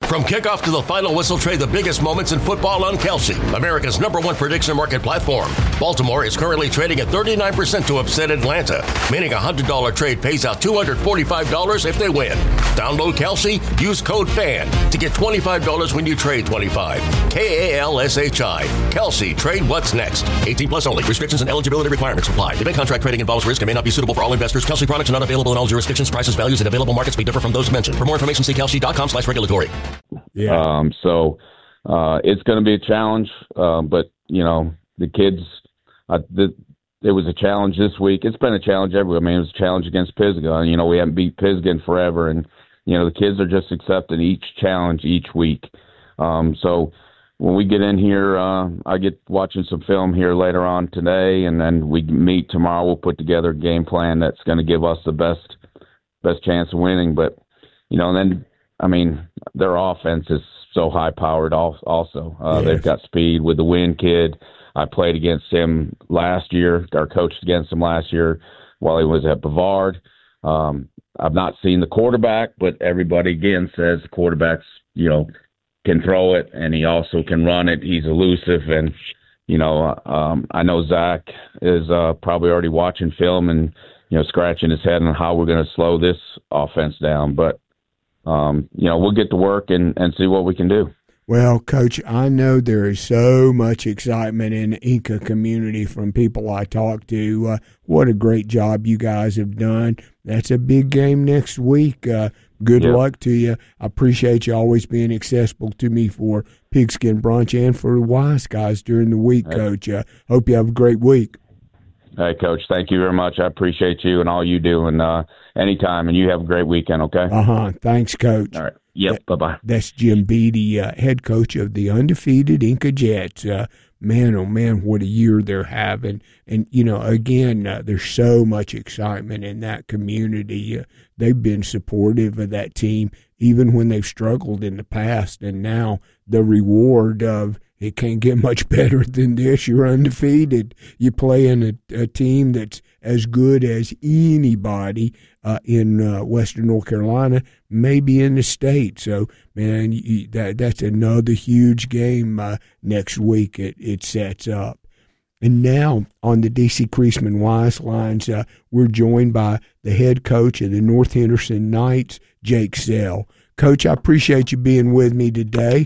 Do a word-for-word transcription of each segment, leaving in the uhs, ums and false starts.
From kickoff to the final whistle, trade the biggest moments in football on Kalshi, America's number one prediction market platform. Baltimore is currently trading at thirty-nine percent to upset Atlanta, meaning a one hundred dollars trade pays out two hundred forty-five dollars if they win. Download Kalshi, use code FAN to get twenty-five dollars when you trade twenty-five dollars. K A L S H I. Kalshi, trade what's next. eighteen plus only. Restrictions and eligibility requirements apply. Event contract trading involves risk and may not be suitable for all investors. Kalshi products are not available in all jurisdictions. Prices, values, and available markets may differ from those mentioned. For more information, see kalshi dot com slash regulatory. Yeah. Um, so uh, it's going to be a challenge, uh, but, you know, the kids, uh, the, it was a challenge this week. It's been a challenge everywhere. I mean, it was a challenge against Pisgah. And, you know, we haven't beat Pisgah in forever. And, you know, the kids are just accepting each challenge each week. Um, so when we get in here, uh, I get watching some film here later on today, and then we meet tomorrow. We'll put together a game plan that's going to give us the best best chance of winning. But, you know, and then, I mean, their offense is so high-powered also. Uh, yes. They've got speed with the Wynn kid. I played against him last year, or coached against him last year while he was at Bavard. Um, I've not seen the quarterback, but everybody, again, says the quarterback's, you know, can throw it, and he also can run it. He's elusive, and, you know, um, I know Zach is uh, probably already watching film and, you know, scratching his head on how we're going to slow this offense down. But, Um, you know, we'll get to work and, and see what we can do. Well, Coach, I know there is so much excitement in the Inca community from people I talk to. Uh, what a great job you guys have done. That's a big game next week. Uh, good yep. luck to you. I appreciate you always being accessible to me for Pigskin Brunch and for the Wise Guys during the week, hey. Coach. Uh, hope you have a great week. Hey, Coach, thank you very much. I appreciate you and all you do, and uh, anytime, and you have a great weekend, okay? Uh-huh. Thanks, Coach. All right. Yep, that, bye-bye. That's Jim Beattie, uh, head coach of the undefeated Inca Jets. Uh, man, oh, man, what a year they're having. And, you know, again, uh, there's so much excitement in that community. Uh, they've been supportive of that team even when they've struggled in the past, and now the reward of it can't get much better than this. You're undefeated. You're playing a, a team that's as good as anybody uh, in uh, Western North Carolina, maybe in the state. So, man, you, that that's another huge game uh, next week. It it sets up. And now on the D C Creasman Wise lines, uh, we're joined by the head coach of the North Henderson Knights, Jake Sell. Coach, I appreciate you being with me today.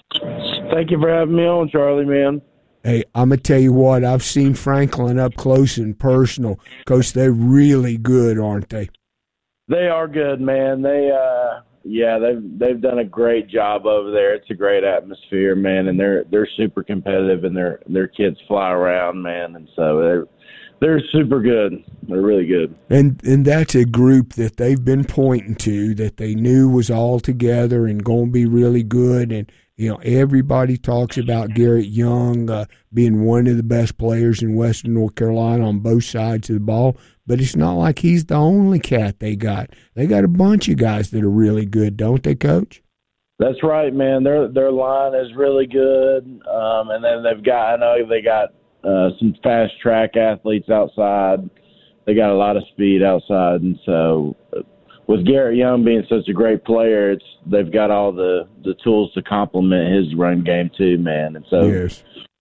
Thank you for having me on, Charlie, man. Hey, I'm going to tell you what, I've seen Franklin up close and personal. Coach, they're really good, aren't they? They are good, man. They, uh, yeah, they've they've done a great job over there. It's a great atmosphere, man, and they're they're super competitive, and their their kids fly around, man, and so they're they're super good. They're really good. And and that's a group that they've been pointing to that they knew was all together and going to be really good. And you know, everybody talks about Garrett Young uh, being one of the best players in Western North Carolina on both sides of the ball, but it's not like he's the only cat they got. They got a bunch of guys that are really good, don't they, Coach? That's right, man. Their their line is really good, um, and then they've got. I know they got uh, some fast track athletes outside. They got a lot of speed outside, and so. With Garrett Young being such a great player, it's they've got all the, the tools to complement his run game too, man. And so, yes.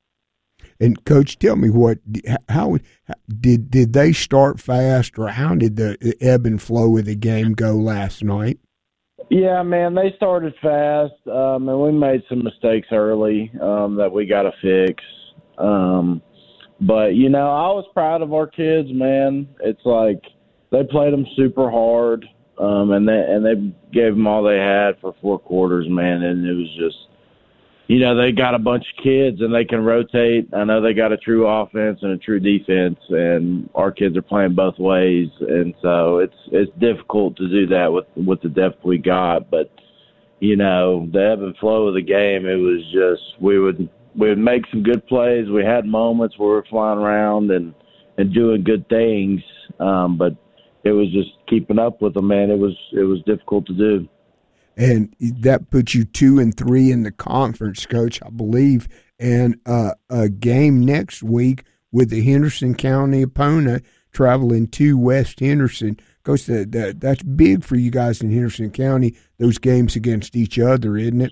And Coach, tell me what how did did they start fast, or how did the ebb and flow of the game go last night? Yeah, man, they started fast, um, and we made some mistakes early um, that we got to fix. Um, but you know, I was proud of our kids, man. It's like they played them super hard. Um, and they and they gave them all they had for four quarters, man. And it was just, you know, they got a bunch of kids and they can rotate. I know they got a true offense and a true defense, and our kids are playing both ways. And so it's it's difficult to do that with with the depth we got. But you know, the ebb and flow of the game, it was just we would we would make some good plays. We had moments where we were flying around and and doing good things, um, but. It was just keeping up with them, man. It was it was difficult to do. And that puts you two and three in the conference, Coach, I believe. And uh, a game next week with the Henderson County opponent traveling to West Henderson. Coach, that, that that's big for you guys in Henderson County. Those games against each other, isn't it?